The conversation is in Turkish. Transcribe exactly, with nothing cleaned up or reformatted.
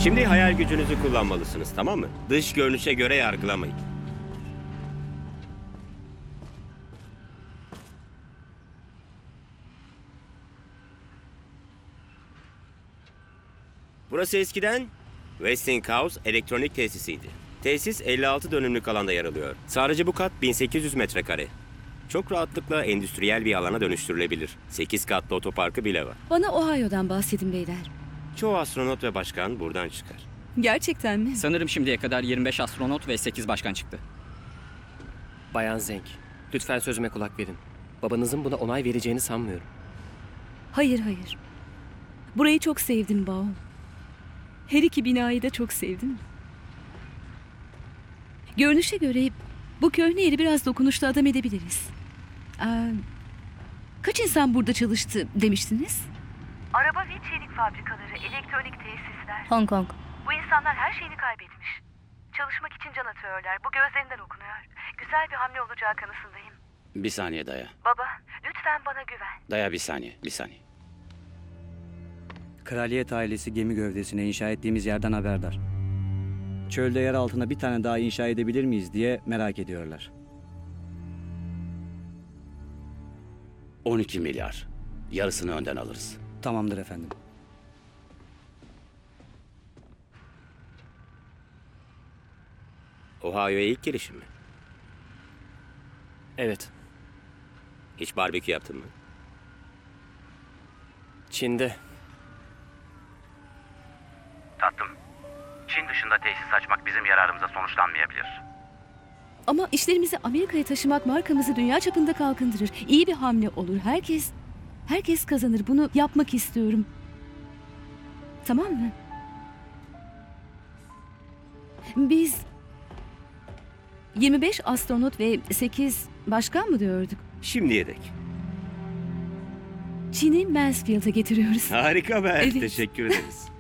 Şimdi hayal gücünüzü kullanmalısınız, tamam mı? Dış görünüşe göre yargılamayın. Burası eskiden Westinghouse elektronik tesisiydi. Tesis elli altı dönümlük alanda yer alıyor. Sadece bu kat bin sekiz yüz metrekare. Çok rahatlıkla endüstriyel bir alana dönüştürülebilir. sekiz katlı otoparkı bile var. Bana Ohio'dan bahsedin beyler. Çoğu astronot ve başkan buradan çıkar. Gerçekten mi? Sanırım şimdiye kadar yirmi beş astronot ve sekiz başkan çıktı. Bayan Zeng, lütfen sözüme kulak verin. Babanızın buna onay vereceğini sanmıyorum. Hayır hayır. Burayı çok sevdim Bao. Her iki binayı da çok sevdim. Görünüşe göre bu köhne yeri biraz dokunuşlu adam edebiliriz. Aa, kaç insan burada çalıştı demiştiniz? Araba ve çelik fabrikaları, elektronik tesisler. Hong Kong. Bu insanlar her şeyini kaybetmiş. Çalışmak için can atıyorlar. Bu gözlerinden okunuyor. Güzel bir hamle olacağı kanısındayım. Bir saniye Daya. Baba, lütfen bana güven. Daya bir saniye, bir saniye. Kraliyet ailesi gemi gövdesine inşa ettiğimiz yerden haberdar. Çölde yer altına bir tane daha inşa edebilir miyiz diye merak ediyorlar. on iki milyar. Yarısını önden alırız. Tamamdır efendim. Ohio'ya ilk girişim mi? Evet, Hiç barbekü yaptın mı? Çin'de. Tatlım, Çin dışında tesis açmak bizim yararımıza sonuçlanmayabilir. Ama işlerimizi Amerika'ya taşımak markamızı dünya çapında kalkındırır. İyi bir hamle olur. Herkes, herkes kazanır. Bunu yapmak istiyorum. Tamam mı? Biz yirmi beş astronot ve sekiz başkan mı diyorduk? Şimdiye dek. Çin'i Mansfield'a getiriyoruz. Harika be. Evet. Teşekkür ederiz.